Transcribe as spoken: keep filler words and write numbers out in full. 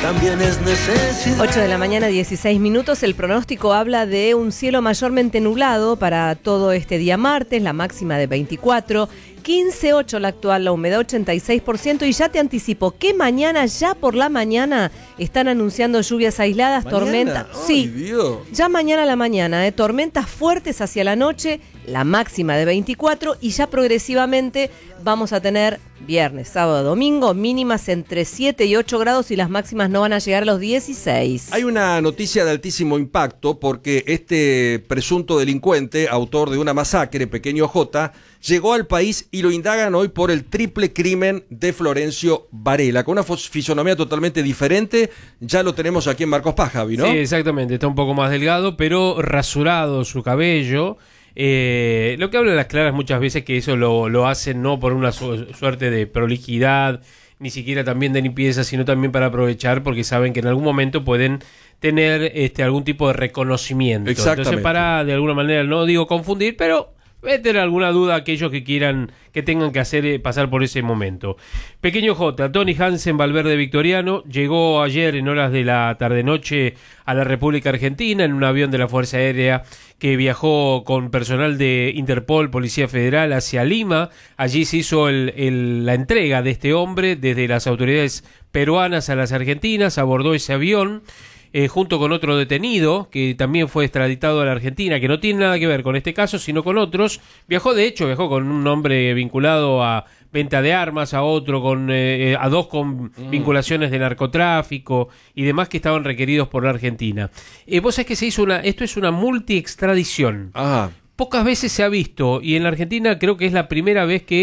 también es necesidad. ocho de la mañana, dieciséis minutos. El pronóstico habla de un cielo mayormente nublado para todo este día martes, la máxima de veinticuatro, quince coma ocho la actual, la humedad ochenta y seis por ciento. Y ya te anticipo que mañana, ya por la mañana, están anunciando lluvias aisladas, ¿Mañana? tormentas. Ay, Sí, Dios. ya mañana a la mañana, eh, tormentas fuertes hacia la noche, la máxima de veinticuatro, y ya progresivamente vamos a tener viernes, sábado, domingo, mínimas entre siete y ocho grados y las máximas no van a llegar a los dieciséis. Hay una noticia de altísimo impacto porque este presunto delincuente, autor de una masacre, Pequeño J, llegó al país y lo indagan hoy por el triple crimen de Florencio Varela, con una fisonomía totalmente diferente. Ya lo tenemos aquí en Marcos Paz, Javi, ¿no? Sí, exactamente, está un poco más delgado, pero rasurado su cabello. Eh, lo que hablan las claras muchas veces que eso lo, lo hacen no por una su suerte de prolijidad, ni siquiera también de limpieza, sino también para aprovechar, porque saben que en algún momento pueden tener este algún tipo de reconocimiento. Entonces, para de alguna manera, no digo confundir, pero meter alguna duda a aquellos que quieran, que tengan que hacer eh, pasar por ese momento. Pequeño J, Tony Hansen Valverde Victoriano, llegó ayer en horas de la tarde-noche a la República Argentina en un avión de la Fuerza Aérea que viajó con personal de Interpol, Policía Federal, hacia Lima. Allí se hizo el, el, la entrega de este hombre desde las autoridades peruanas a las argentinas, abordó ese avión. Eh, junto con otro detenido que también fue extraditado a la Argentina, que no tiene nada que ver con este caso, sino con otros. Viajó, de hecho, viajó con un hombre vinculado a venta de armas, a otro con eh, a dos con mm. vinculaciones de narcotráfico y demás que estaban requeridos por la Argentina. Eh, vos sabés que se hizo una, esto es una multi-extradición. Ajá. Pocas veces se ha visto, y en la Argentina creo que es la primera vez que